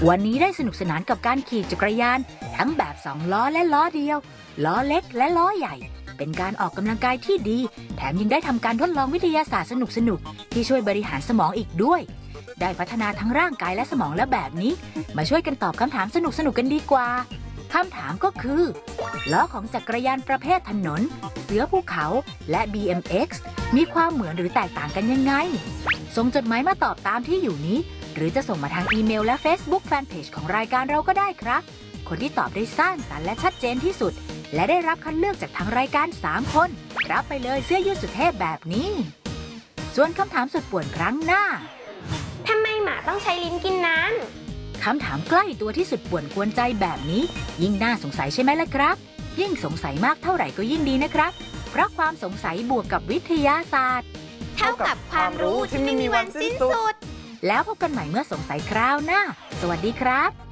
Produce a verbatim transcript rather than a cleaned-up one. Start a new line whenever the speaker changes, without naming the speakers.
วันนี้ได้สนุกสนานกับการขี่จักรยานทั้งแบบสองล้อและล้อเดียวล้อเล็กและล้อใหญ่เป็นการออกกำลังกายที่ดีแถมยังได้ทำการทดลองวิทยาศาสตร์สนุกๆที่ช่วยบริหารสมองอีกด้วยได้พัฒนาทั้งร่างกายและสมองแล้วแบบนี้มาช่วยกันตอบคำถามสนุกๆกันดีกว่าคำถามก็คือล้อของจักรยานประเภทถนนเสือภูเขาและ บี เอ็ม เอ็กซ์ มีความเหมือนหรือแตกต่างกันยังไงส่งจดหมายมาตอบตามที่อยู่นี้หรือจะส่งมาทางอีเมลและ Facebook Fanpage ของรายการเราก็ได้ครับคนที่ตอบได้สร้างสรรค์และชัดเจนที่สุดและได้รับคัดเลือกจากทางรายการสามคนรับไปเลยเสื้อยืดสุดเทพแบบนี้ส่วนคำถามสุดป่วนครั้งหน้า
ทำไมหมาต้องใช้ลิ้นกินน้
ำคำถามใกล้ตัวที่สุดป่วนกวนใจแบบนี้ยิ่งน่าสงสัยใช่ไหมล่ะครับยิ่งสงสัยมากเท่าไหร่ก็ยิ่งดีนะครับเพราะความสงสัยบวกกับวิทยาศาสตร์
เท่ากับความรู้ที่ไม่มีวันสิ้นสุด
แล้วพบกันใหม่เมื่อสงสัยคราวหน้าสวัสดีครับ